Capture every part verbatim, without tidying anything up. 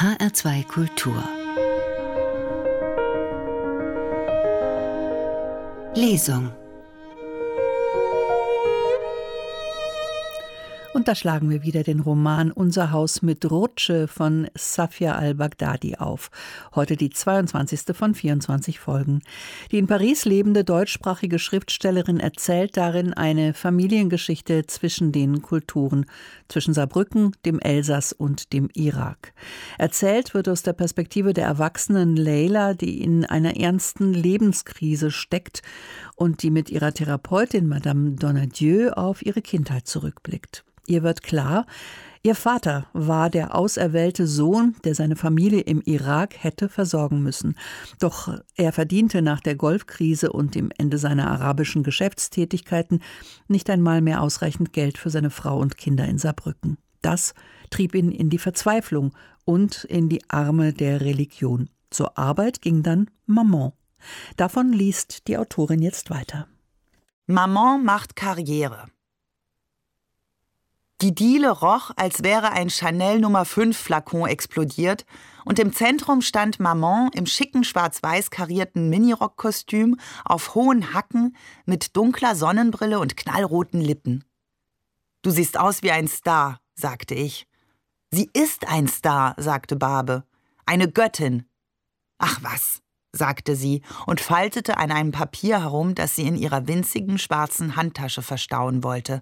H R zwei Kultur Lesung. Und da schlagen wir wieder den Roman Unser Haus mit Rutsche von Safia al-Baghdadi auf. Heute die zweiundzwanzigste von vierundzwanzig Folgen. Die in Paris lebende deutschsprachige Schriftstellerin erzählt darin eine Familiengeschichte zwischen den Kulturen, zwischen Saarbrücken, dem Elsass und dem Irak. Erzählt wird aus der Perspektive der erwachsenen Leila, die in einer ernsten Lebenskrise steckt und die mit ihrer Therapeutin Madame Donadieu auf ihre Kindheit zurückblickt. Ihr wird klar, ihr Vater war der auserwählte Sohn, der seine Familie im Irak hätte versorgen müssen. Doch er verdiente nach der Golfkrise und dem Ende seiner arabischen Geschäftstätigkeiten nicht einmal mehr ausreichend Geld für seine Frau und Kinder in Saarbrücken. Das trieb ihn in die Verzweiflung und in die Arme der Religion. Zur Arbeit ging dann Maman. Davon liest die Autorin jetzt weiter. Maman macht Karriere. Die Diele roch, als wäre ein Chanel Nummer fünf Flakon explodiert und im Zentrum stand Maman im schicken schwarz-weiß karierten Minirock-Kostüm auf hohen Hacken mit dunkler Sonnenbrille und knallroten Lippen. »Du siehst aus wie ein Star«, sagte ich. »Sie ist ein Star«, sagte Barbe. »Eine Göttin.« »Ach was«, sagte sie und faltete an einem Papier herum, das sie in ihrer winzigen schwarzen Handtasche verstauen wollte.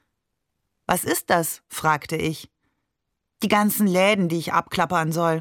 »Was ist das?« fragte ich. »Die ganzen Läden, die ich abklappern soll.«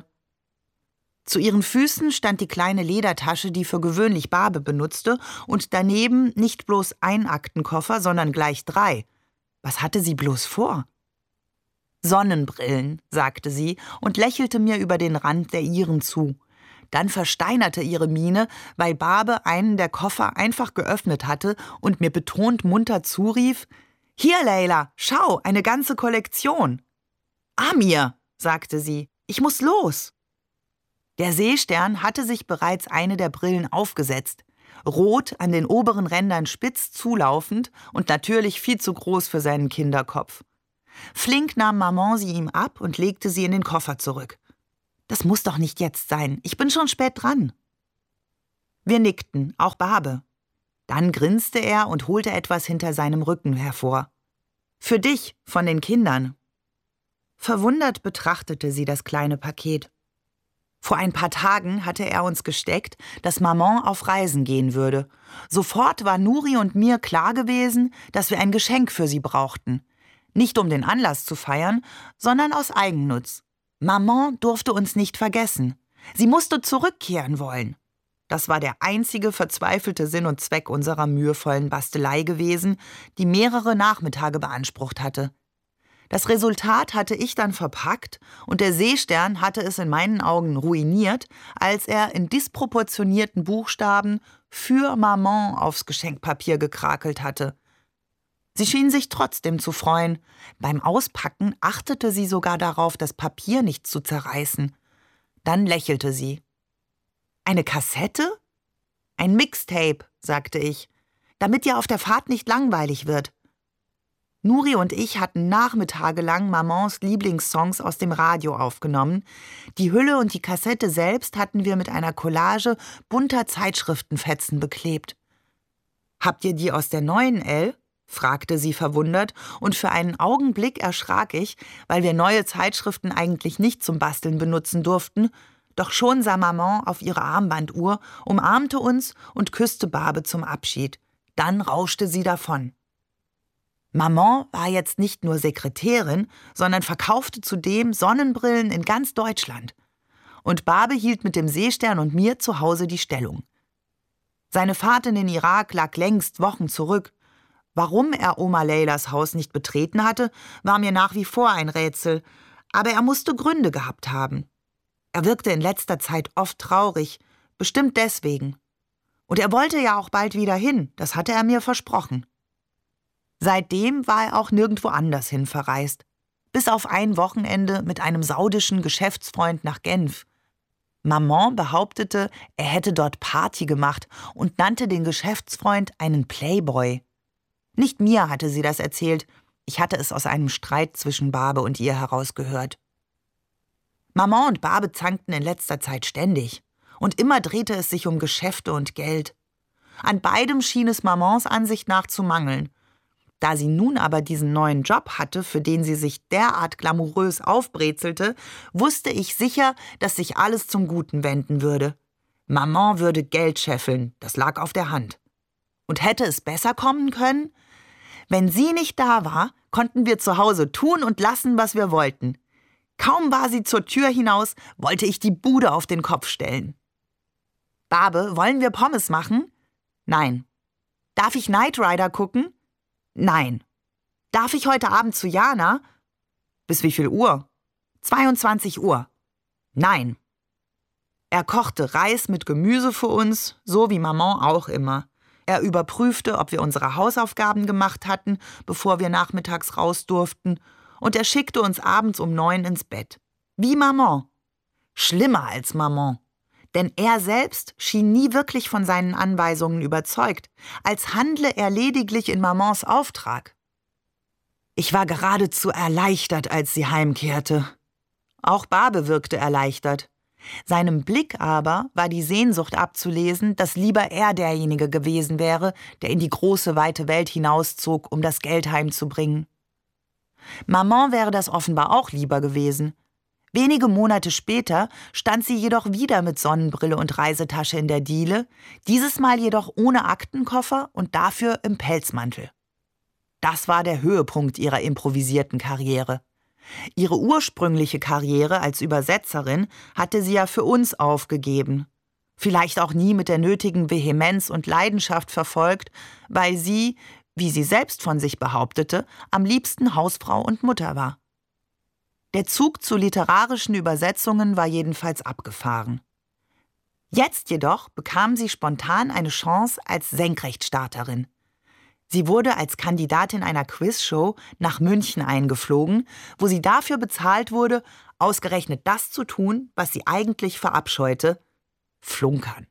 Zu ihren Füßen stand die kleine Ledertasche, die für gewöhnlich Barbe benutzte, und daneben nicht bloß ein Aktenkoffer, sondern gleich drei. Was hatte sie bloß vor? »Sonnenbrillen«, sagte sie und lächelte mir über den Rand der ihren zu. Dann versteinerte ihre Miene, weil Barbe einen der Koffer einfach geöffnet hatte und mir betont munter zurief: »Hier, Leila, schau, eine ganze Kollektion.« »Amir«, sagte sie, »ich muss los.« Der Seestern hatte sich bereits eine der Brillen aufgesetzt, rot an den oberen Rändern spitz zulaufend und natürlich viel zu groß für seinen Kinderkopf. Flink nahm Maman sie ihm ab und legte sie in den Koffer zurück. »Das muss doch nicht jetzt sein, ich bin schon spät dran.« Wir nickten, auch Barbe. Dann grinste er und holte etwas hinter seinem Rücken hervor. »Für dich, von den Kindern.« Verwundert betrachtete sie das kleine Paket. Vor ein paar Tagen hatte er uns gesteckt, dass Maman auf Reisen gehen würde. Sofort war Nuri und mir klar gewesen, dass wir ein Geschenk für sie brauchten. Nicht um den Anlass zu feiern, sondern aus Eigennutz. Maman durfte uns nicht vergessen. Sie musste zurückkehren wollen. Das war der einzige verzweifelte Sinn und Zweck unserer mühevollen Bastelei gewesen, die mehrere Nachmittage beansprucht hatte. Das Resultat hatte ich dann verpackt und der Seestern hatte es in meinen Augen ruiniert, als er in disproportionierten Buchstaben »für Maman« aufs Geschenkpapier gekrakelt hatte. Sie schien sich trotzdem zu freuen. Beim Auspacken achtete sie sogar darauf, das Papier nicht zu zerreißen. Dann lächelte sie. »Eine Kassette?« »Ein Mixtape«, sagte ich, »damit dir auf der Fahrt nicht langweilig wird.« Nuri und ich hatten nachmittagelang Mamans Lieblingssongs aus dem Radio aufgenommen. Die Hülle und die Kassette selbst hatten wir mit einer Collage bunter Zeitschriftenfetzen beklebt. »Habt ihr die aus der neuen Elle?« fragte sie verwundert, und für einen Augenblick erschrak ich, weil wir neue Zeitschriften eigentlich nicht zum Basteln benutzen durften. Doch schon sah Maman auf ihre Armbanduhr, umarmte uns und küsste Barbe zum Abschied. Dann rauschte sie davon. Maman war jetzt nicht nur Sekretärin, sondern verkaufte zudem Sonnenbrillen in ganz Deutschland. Und Barbe hielt mit dem Seestern und mir zu Hause die Stellung. Seine Fahrt in den Irak lag längst Wochen zurück. Warum er Oma Leilas Haus nicht betreten hatte, war mir nach wie vor ein Rätsel. Aber er musste Gründe gehabt haben. Er wirkte in letzter Zeit oft traurig, bestimmt deswegen. Und er wollte ja auch bald wieder hin, das hatte er mir versprochen. Seitdem war er auch nirgendwo anders hin verreist, bis auf ein Wochenende mit einem saudischen Geschäftsfreund nach Genf. Maman behauptete, er hätte dort Party gemacht und nannte den Geschäftsfreund einen Playboy. Nicht mir hatte sie das erzählt, ich hatte es aus einem Streit zwischen Barbe und ihr herausgehört. Maman und Barbe zankten in letzter Zeit ständig. Und immer drehte es sich um Geschäfte und Geld. An beidem schien es Mamans Ansicht nach zu mangeln. Da sie nun aber diesen neuen Job hatte, für den sie sich derart glamourös aufbrezelte, wusste ich sicher, dass sich alles zum Guten wenden würde. Maman würde Geld scheffeln, das lag auf der Hand. Und hätte es besser kommen können? Wenn sie nicht da war, konnten wir zu Hause tun und lassen, was wir wollten. Kaum war sie zur Tür hinaus, wollte ich die Bude auf den Kopf stellen. Barbe, wollen wir Pommes machen? Nein. Darf ich Knight Rider gucken? Nein. Darf ich heute Abend zu Jana? Bis wie viel Uhr? zweiundzwanzig Uhr. Nein. Er kochte Reis mit Gemüse für uns, so wie Maman auch immer. Er überprüfte, ob wir unsere Hausaufgaben gemacht hatten, bevor wir nachmittags raus durften, und er schickte uns abends um neun ins Bett. Wie Maman. Schlimmer als Maman. Denn er selbst schien nie wirklich von seinen Anweisungen überzeugt, als handle er lediglich in Mamans Auftrag. Ich war geradezu erleichtert, als sie heimkehrte. Auch Barbe wirkte erleichtert. Seinem Blick aber war die Sehnsucht abzulesen, dass lieber er derjenige gewesen wäre, der in die große, weite Welt hinauszog, um das Geld heimzubringen. Maman wäre das offenbar auch lieber gewesen. Wenige Monate später stand sie jedoch wieder mit Sonnenbrille und Reisetasche in der Diele, dieses Mal jedoch ohne Aktenkoffer und dafür im Pelzmantel. Das war der Höhepunkt ihrer improvisierten Karriere. Ihre ursprüngliche Karriere als Übersetzerin hatte sie ja für uns aufgegeben. Vielleicht auch nie mit der nötigen Vehemenz und Leidenschaft verfolgt, weil sie, wie sie selbst von sich behauptete, am liebsten Hausfrau und Mutter war. Der Zug zu literarischen Übersetzungen war jedenfalls abgefahren. Jetzt jedoch bekam sie spontan eine Chance als Senkrechtstarterin. Sie wurde als Kandidatin einer Quizshow nach München eingeflogen, wo sie dafür bezahlt wurde, ausgerechnet das zu tun, was sie eigentlich verabscheute: Flunkern.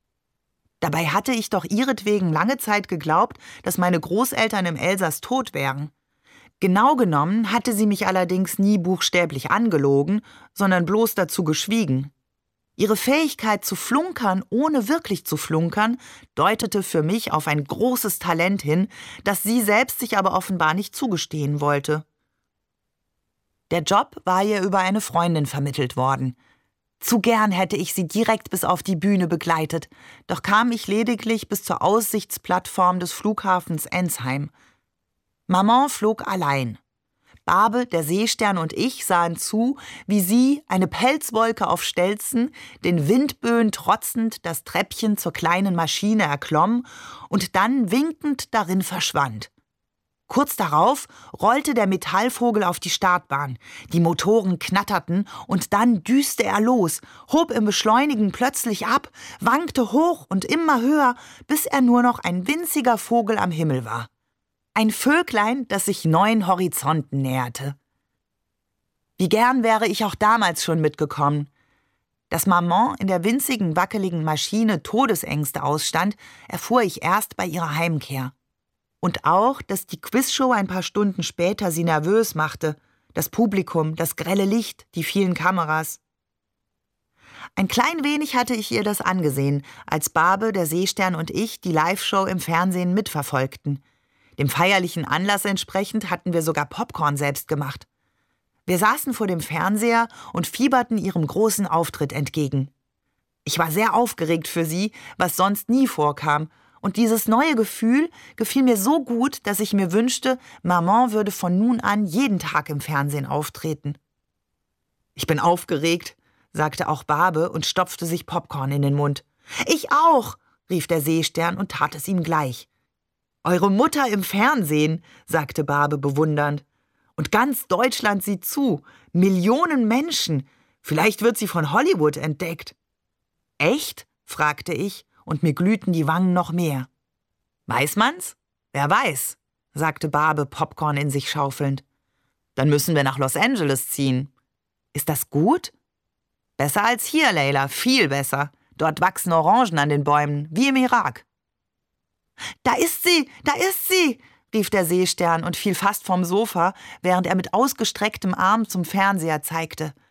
Dabei hatte ich doch ihretwegen lange Zeit geglaubt, dass meine Großeltern im Elsass tot wären. Genau genommen hatte sie mich allerdings nie buchstäblich angelogen, sondern bloß dazu geschwiegen. Ihre Fähigkeit zu flunkern, ohne wirklich zu flunkern, deutete für mich auf ein großes Talent hin, das sie selbst sich aber offenbar nicht zugestehen wollte. Der Job war ihr über eine Freundin vermittelt worden. Zu gern hätte ich sie direkt bis auf die Bühne begleitet, doch kam ich lediglich bis zur Aussichtsplattform des Flughafens Ensheim. Maman flog allein. Barbe, der Seestern und ich sahen zu, wie sie, eine Pelzwolke auf Stelzen, den Windböen trotzend das Treppchen zur kleinen Maschine erklomm und dann winkend darin verschwand. Kurz darauf rollte der Metallvogel auf die Startbahn, die Motoren knatterten und dann düste er los, hob im Beschleunigen plötzlich ab, wankte hoch und immer höher, bis er nur noch ein winziger Vogel am Himmel war. Ein Vöglein, das sich neuen Horizonten näherte. Wie gern wäre ich auch damals schon mitgekommen. Dass Maman in der winzigen, wackeligen Maschine Todesängste ausstand, erfuhr ich erst bei ihrer Heimkehr. Und auch, dass die Quizshow ein paar Stunden später sie nervös machte. Das Publikum, das grelle Licht, die vielen Kameras. Ein klein wenig hatte ich ihr das angesehen, als Barbe, der Seestern und ich die Live-Show im Fernsehen mitverfolgten. Dem feierlichen Anlass entsprechend hatten wir sogar Popcorn selbst gemacht. Wir saßen vor dem Fernseher und fieberten ihrem großen Auftritt entgegen. Ich war sehr aufgeregt für sie, was sonst nie vorkam, und dieses neue Gefühl gefiel mir so gut, dass ich mir wünschte, Maman würde von nun an jeden Tag im Fernsehen auftreten. »Ich bin aufgeregt«, sagte auch Barbe und stopfte sich Popcorn in den Mund. »Ich auch«, rief der Seestern und tat es ihm gleich. »Eure Mutter im Fernsehen«, sagte Barbe bewundernd. »Und ganz Deutschland sieht zu. Millionen Menschen. Vielleicht wird sie von Hollywood entdeckt.« »Echt?«, fragte ich, und mir glühten die Wangen noch mehr. »Weiß man's? Wer weiß«, sagte Barbe, Popcorn in sich schaufelnd. »Dann müssen wir nach Los Angeles ziehen.« »Ist das gut?« »Besser als hier, Leila, viel besser. Dort wachsen Orangen an den Bäumen, wie im Irak.« »Da ist sie, da ist sie«, rief der Seestern und fiel fast vom Sofa, während er mit ausgestrecktem Arm zum Fernseher zeigte.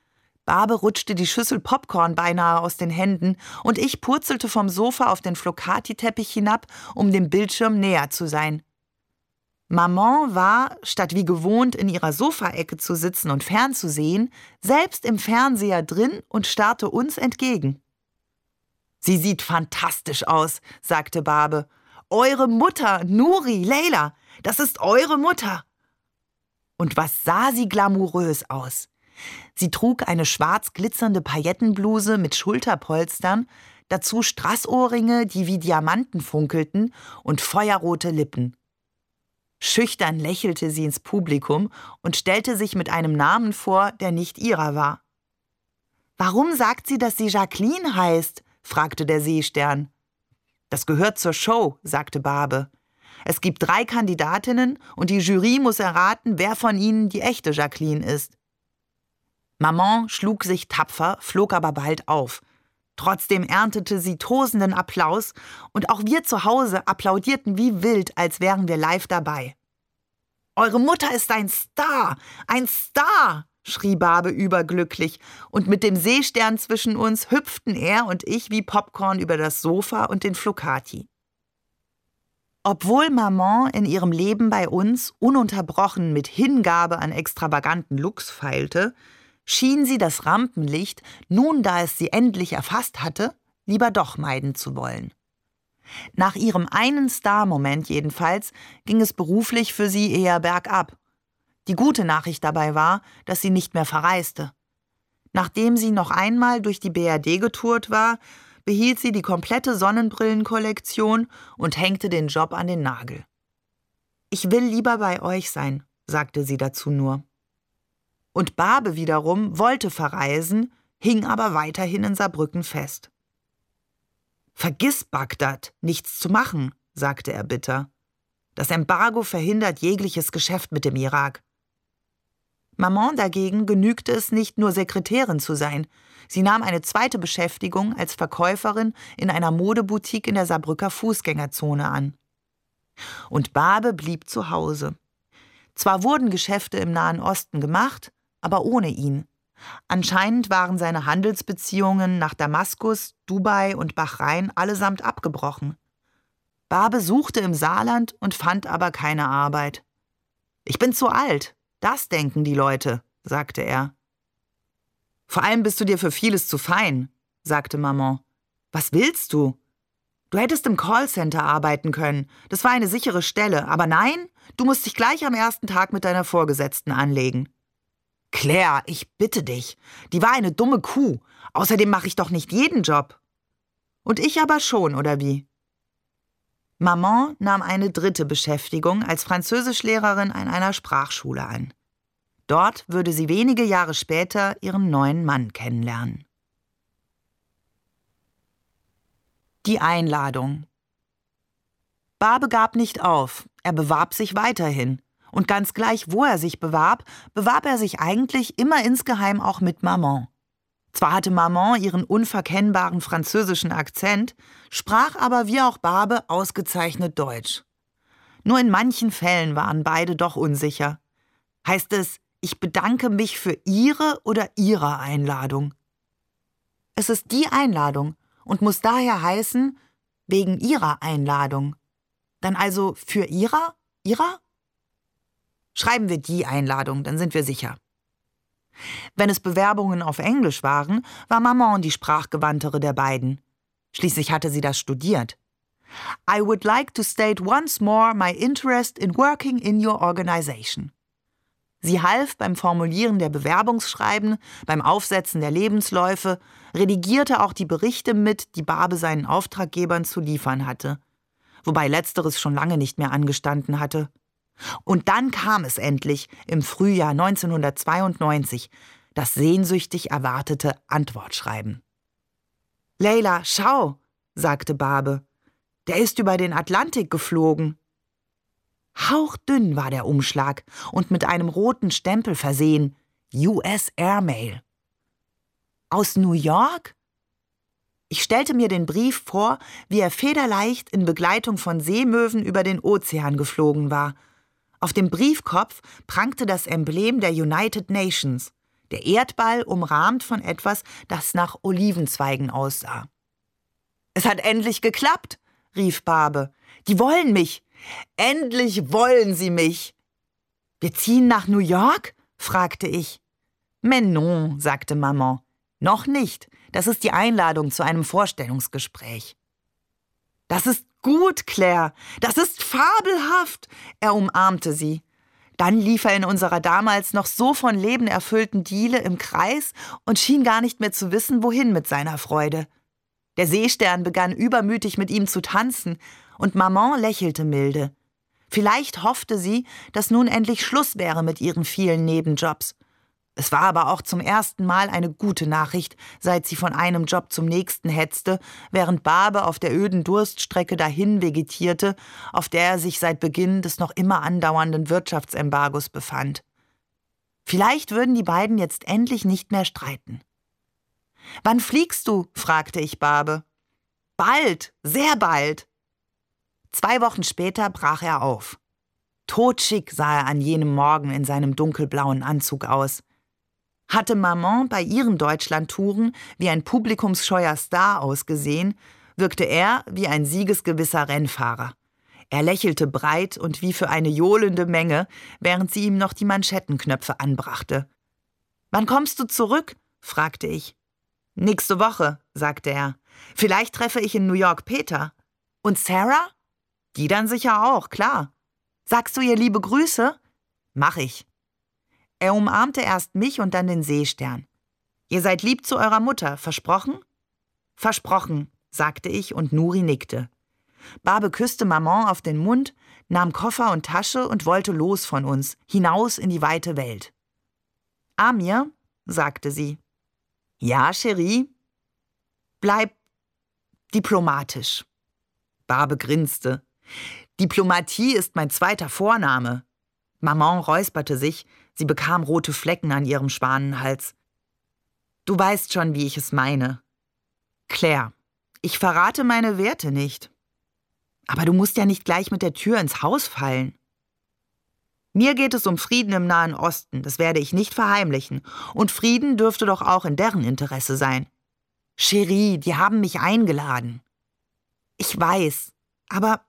Barbe rutschte die Schüssel Popcorn beinahe aus den Händen und ich purzelte vom Sofa auf den Flocati-Teppich hinab, um dem Bildschirm näher zu sein. Maman war, statt wie gewohnt in ihrer Sofaecke zu sitzen und fernzusehen, selbst im Fernseher drin und starrte uns entgegen. »Sie sieht fantastisch aus«, sagte Barbe. »Eure Mutter, Nuri, Leila, das ist eure Mutter.« Und was sah sie glamourös aus. Sie trug eine schwarz glitzernde Paillettenbluse mit Schulterpolstern, dazu Straßohrringe, die wie Diamanten funkelten, und feuerrote Lippen. Schüchtern lächelte sie ins Publikum und stellte sich mit einem Namen vor, der nicht ihrer war. »Warum sagt sie, dass sie Jacqueline heißt?« fragte der Seestern. »Das gehört zur Show«, sagte Barbe. »Es gibt drei Kandidatinnen und die Jury muss erraten, wer von ihnen die echte Jacqueline ist.« Maman schlug sich tapfer, flog aber bald auf. Trotzdem erntete sie tosenden Applaus und auch wir zu Hause applaudierten wie wild, als wären wir live dabei. »Eure Mutter ist ein Star, ein Star«, schrie Barbe überglücklich, und mit dem Seestern zwischen uns hüpften er und ich wie Popcorn über das Sofa und den Flocati. Obwohl Maman in ihrem Leben bei uns ununterbrochen mit Hingabe an extravaganten Looks feilte, schien sie das Rampenlicht, nun da es sie endlich erfasst hatte, lieber doch meiden zu wollen. Nach ihrem einen Star-Moment jedenfalls ging es beruflich für sie eher bergab. Die gute Nachricht dabei war, dass sie nicht mehr verreiste. Nachdem sie noch einmal durch die B R D getourt war, behielt sie die komplette Sonnenbrillenkollektion und hängte den Job an den Nagel. »Ich will lieber bei euch sein«, sagte sie dazu nur. Und Barbe wiederum wollte verreisen, hing aber weiterhin in Saarbrücken fest. »Vergiss Bagdad, nichts zu machen«, sagte er bitter. »Das Embargo verhindert jegliches Geschäft mit dem Irak.« Maman dagegen genügte es nicht, nur Sekretärin zu sein. Sie nahm eine zweite Beschäftigung als Verkäuferin in einer Modeboutique in der Saarbrücker Fußgängerzone an. Und Barbe blieb zu Hause. Zwar wurden Geschäfte im Nahen Osten gemacht, aber ohne ihn. Anscheinend waren seine Handelsbeziehungen nach Damaskus, Dubai und Bahrain allesamt abgebrochen. Barbe suchte im Saarland und fand aber keine Arbeit. »Ich bin zu alt, das denken die Leute«, sagte er. »Vor allem bist du dir für vieles zu fein«, sagte Maman. »Was willst du? Du hättest im Callcenter arbeiten können, das war eine sichere Stelle, aber nein, du musst dich gleich am ersten Tag mit deiner Vorgesetzten anlegen.« »Claire, ich bitte dich, die war eine dumme Kuh. Außerdem mache ich doch nicht jeden Job.« »Und ich aber schon, oder wie?« Maman nahm eine dritte Beschäftigung als Französischlehrerin an einer Sprachschule an. Dort würde sie wenige Jahre später ihren neuen Mann kennenlernen. Die Einladung. Barbe gab nicht auf, er bewarb sich weiterhin. Und ganz gleich, wo er sich bewarb, bewarb er sich eigentlich immer insgeheim auch mit Maman. Zwar hatte Maman ihren unverkennbaren französischen Akzent, sprach aber wie auch Barbe ausgezeichnet Deutsch. Nur in manchen Fällen waren beide doch unsicher. Heißt es, ich bedanke mich für Ihre oder Ihre Einladung? Es ist die Einladung und muss daher heißen, wegen Ihrer Einladung. Dann also für Ihrer? Ihrer? Schreiben wir die Einladung, dann sind wir sicher. Wenn es Bewerbungen auf Englisch waren, war Maman die sprachgewandtere der beiden. Schließlich hatte sie das studiert. I would like to state once more my interest in working in your organization. Sie half beim Formulieren der Bewerbungsschreiben, beim Aufsetzen der Lebensläufe, redigierte auch die Berichte mit, die Barbe seinen Auftraggebern zu liefern hatte. Wobei letzteres schon lange nicht mehr angestanden hatte. Und dann kam es endlich im Frühjahr neunzehnhundertzweiundneunzig, das sehnsüchtig erwartete Antwortschreiben. »Leila, schau«, sagte Barbe, »der ist über den Atlantik geflogen.« Hauchdünn war der Umschlag und mit einem roten Stempel versehen, U S Airmail. »Aus New York?« Ich stellte mir den Brief vor, wie er federleicht in Begleitung von Seemöwen über den Ozean geflogen war. Auf dem Briefkopf prangte das Emblem der United Nations, Der Erdball umrahmt von etwas, das nach Olivenzweigen aussah. »Es hat endlich geklappt«, rief Barbe. »Die wollen mich. Endlich wollen sie mich.« »Wir ziehen nach New York?« fragte ich. »Mais non«, sagte Maman. »Noch nicht. Das ist die Einladung zu einem Vorstellungsgespräch.« »Das ist gut, Claire. Das ist fabelhaft.« Er umarmte sie. Dann lief er in unserer damals noch so von Leben erfüllten Diele im Kreis und schien gar nicht mehr zu wissen, wohin mit seiner Freude. Der Seestern begann übermütig mit ihm zu tanzen, und Maman lächelte milde. Vielleicht hoffte sie, dass nun endlich Schluss wäre mit ihren vielen Nebenjobs. Es war aber auch zum ersten Mal eine gute Nachricht, seit sie von einem Job zum nächsten hetzte, während Barbe auf der öden Durststrecke dahin vegetierte, auf der er sich seit Beginn des noch immer andauernden Wirtschaftsembargos befand. Vielleicht würden die beiden jetzt endlich nicht mehr streiten. »Wann fliegst du?« fragte ich Barbe. »Bald, sehr bald.« Zwei Wochen später brach er auf. Totschick sah er an jenem Morgen in seinem dunkelblauen Anzug aus. Hatte Maman bei ihren Deutschlandtouren wie ein publikumsscheuer Star ausgesehen, wirkte er wie ein siegesgewisser Rennfahrer. Er lächelte breit und wie für eine johlende Menge, während sie ihm noch die Manschettenknöpfe anbrachte. »Wann kommst du zurück?« fragte ich. »Nächste Woche«, sagte er. »Vielleicht treffe ich in New York Peter. Und Sarah?« »Die dann sicher auch, klar.« »Sagst du ihr liebe Grüße?« »Mach ich.« Er umarmte erst mich und dann den Seestern. »Ihr seid lieb zu eurer Mutter, versprochen?« »Versprochen«, sagte ich und Nuri nickte. Barbe küsste Maman auf den Mund, nahm Koffer und Tasche und wollte los von uns, hinaus in die weite Welt. »Amir«, sagte sie. »Ja, Chérie?« »Bleib diplomatisch.« Barbe grinste. »Diplomatie ist mein zweiter Vorname.« Maman räusperte sich, sie bekam rote Flecken an ihrem Schwanenhals. »Du weißt schon, wie ich es meine.« »Claire, ich verrate meine Werte nicht.« »Aber du musst ja nicht gleich mit der Tür ins Haus fallen.« »Mir geht es um Frieden im Nahen Osten, das werde ich nicht verheimlichen. Und Frieden dürfte doch auch in deren Interesse sein.« »Chérie, die haben mich eingeladen.« »Ich weiß, aber